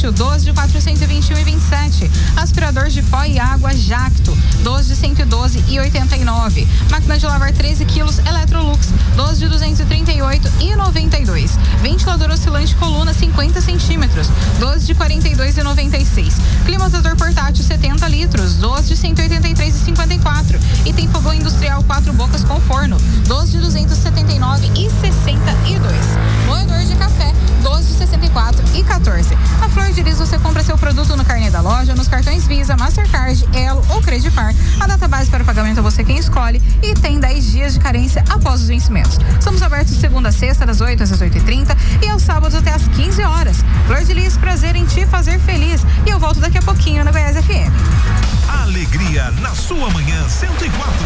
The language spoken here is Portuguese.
portátil, 12 de 421,27. Aspirador de pó e água Jacto, 12 de 112,89. Máquina de lavar 13 quilos Electrolux, 12 de 238,92. Ventilador oscilante coluna 50 centímetros, 12 de 42,96. Climatizador portátil 70 litros, 12 de 183,54. E tem fogão industrial 4 bocas com forno, 12 de 279,62. Moedor de café, 12 de 64,14. Na Flor de Lis você compra seu produto no carnê da loja, nos cartões Visa, Mastercard, Elo ou Credipar. A data base para o pagamento é você quem escolhe e tem 10 dias de carência após os vencimentos. Estamos abertos de segunda a sexta, das 8 às 8h30 e aos sábados até às 15 horas. Flor de Lis, prazer em te fazer feliz. E eu volto daqui a pouquinho na Goiás FM. Alegria na sua manhã 104.